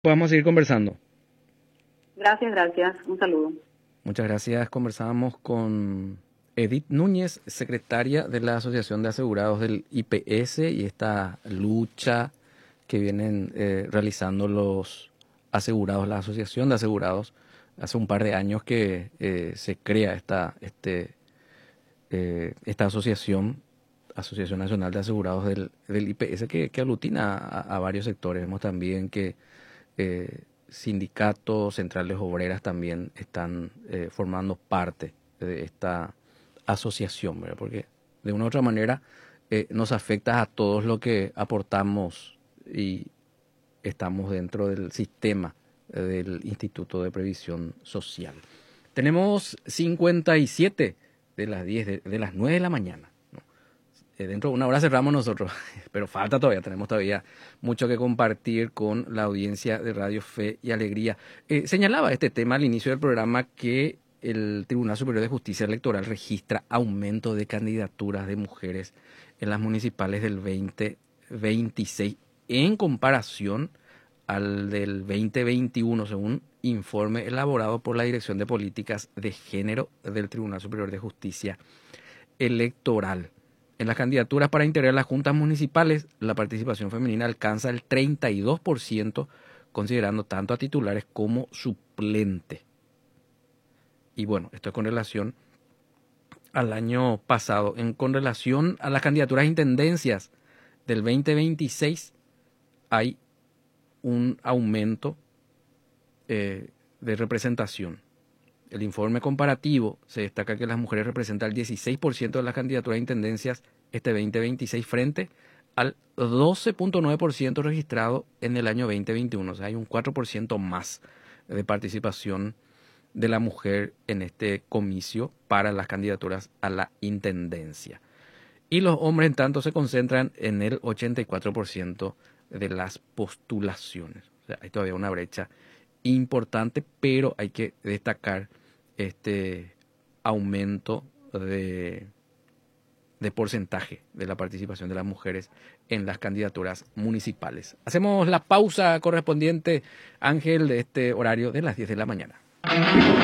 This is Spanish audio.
Podamos seguir conversando. Gracias, gracias. Un saludo. Muchas gracias. Conversábamos con Edith Núñez, secretaria de la Asociación de Asegurados del IPS, y esta lucha que vienen realizando los asegurados, la Asociación de Asegurados. Hace un par de años que se crea esta asociación, Asociación Nacional de Asegurados del IPS, que aglutina a varios sectores. Vemos también que sindicatos, centrales obreras también están formando parte de esta asociación, ¿verdad? Porque de una u otra manera nos afecta a todos los que aportamos y estamos dentro del sistema del Instituto de Previsión Social. Tenemos 57 de las 10 de las 9 de la mañana. Dentro de una hora cerramos nosotros, pero falta todavía, tenemos todavía mucho que compartir con la audiencia de Radio Fe y Alegría. Señalaba este tema al inicio del programa que el Tribunal Superior de Justicia Electoral registra aumento de candidaturas de mujeres en las municipales del 2026 en comparación al del 2021, según informe elaborado por la Dirección de Políticas de Género del Tribunal Superior de Justicia Electoral. En las candidaturas para integrar las juntas municipales, la participación femenina alcanza el 32%, considerando tanto a titulares como suplentes. Y bueno, esto es con relación al año pasado. Con relación a las candidaturas a intendencias del 2026, hay un aumento de representación. El informe comparativo se destaca que las mujeres representan el 16% de las candidaturas a intendencias este 2026 frente al 12.9% registrado en el año 2021. O sea, hay un 4% más de participación de la mujer en este comicio para las candidaturas a la intendencia. Y los hombres, en tanto, se concentran en el 84% de las postulaciones. O sea, hay todavía una brecha importante, pero hay que destacar este aumento de porcentaje de la participación de las mujeres en las candidaturas municipales. Hacemos la pausa correspondiente, Ángel, de este horario de las 10 de la mañana.